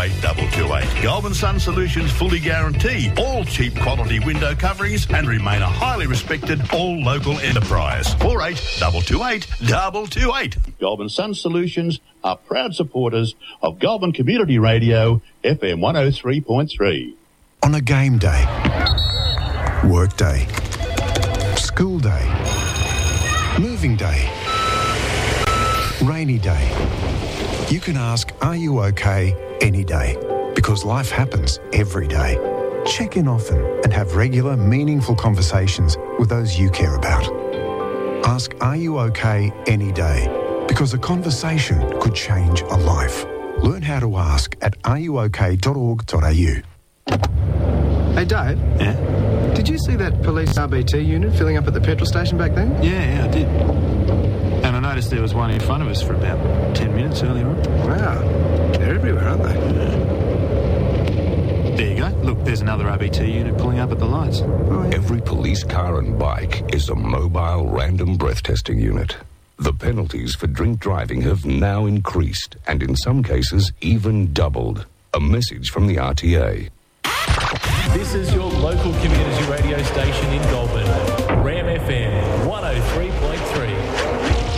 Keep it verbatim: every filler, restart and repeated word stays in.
eight two two eight. Goulburn Sun Solutions fully guarantee all cheap quality window coverings and remain a highly respected all local enterprise. four eight two two eight two two eight. Goulburn Sun Solutions are proud supporters of Goulburn Community Radio, F M one oh three point three. On a game day, work day, school day, moving day, rainy day, you can ask, are you okay, any day? Because life happens every day. Check in often and have regular, meaningful conversations with those you care about. Ask, are you okay, any day? Because a conversation could change a life. Learn how to ask at are you okay dot org dot a u. Hey, Dave. Yeah? Did you see that police R B T unit filling up at the petrol station back then? Yeah, yeah, I did. And I noticed there was one in front of us for about ten minutes earlier on. Wow. They're everywhere, aren't they? Yeah. There you go. Look, there's another R B T unit pulling up at the lights. Oh, yeah. Every police car and bike is a mobile random breath testing unit. The penalties for drink driving have now increased and in some cases even doubled. A message from the R T A. This is your local community radio station in Goulburn, Ram F M one oh three point three.